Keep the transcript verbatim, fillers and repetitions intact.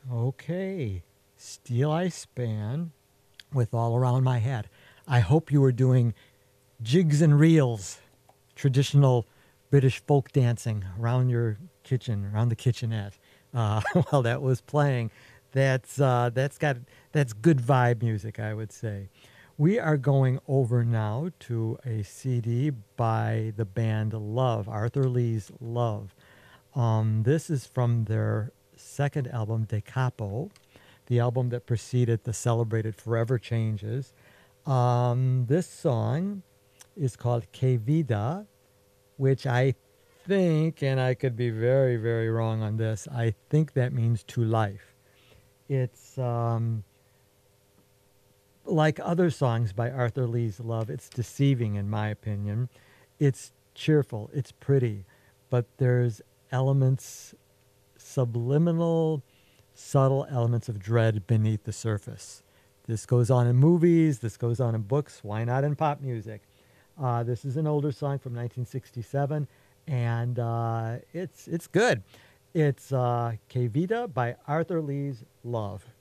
Okay. Steel Eye Span with All Around My Head. I hope you were doing jigs and reels, traditional British folk dancing around your kitchen, around the kitchenette, uh, while that was playing. That's uh, that's got that's good vibe music, I would say. We are going over now to a C D by the band Love, Arthur Lee's Love. Um, this is from their second album, De Capo, the album that preceded the celebrated Forever Changes. Um, this song is called Que Vida, which I think, and I could be very, very wrong on this, I think that means to life. It's um, like other songs by Arthur Lee's Love, it's deceiving, in my opinion. It's cheerful, it's pretty, but there's elements, subliminal, subtle elements of dread beneath the surface. This goes on in movies, this goes on in books, why not in pop music? Uh, this is an older song from nineteen sixty-seven, and uh, it's it's good. It's uh, Que Vida by Arthur Lee's Love.